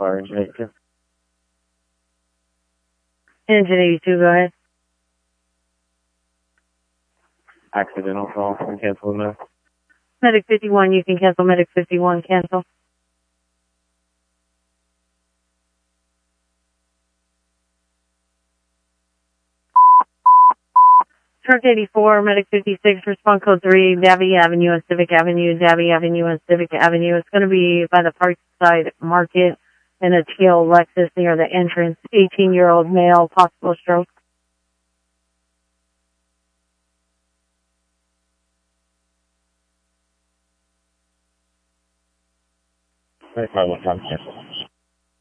car, engine 82. Engine 82, go ahead. Accidental call. We cancel the Medic 51, you can cancel. Medic 51, cancel. Truck 84, Medic 56, respond code 3, Davie Avenue and Civic Avenue, Davie Avenue and Civic Avenue. It's going to be by the Parkside Market in a teal Lexus near the entrance. 18-year-old male, possible stroke. Right, 1 time cancel.